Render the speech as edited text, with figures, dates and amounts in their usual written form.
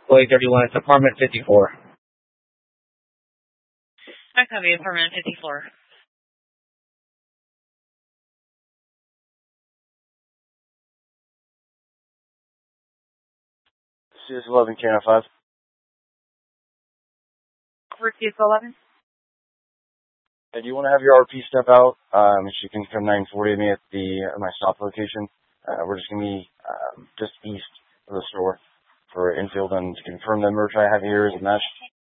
Employee 31, it's apartment 54. I copy apartment 54. CS11, Canada 5. For CS11? Do you want to have your RP step out? She can come 940 to me at my stop location. We're just going to be just east of the store for infield, and to confirm the merch I have here is matched.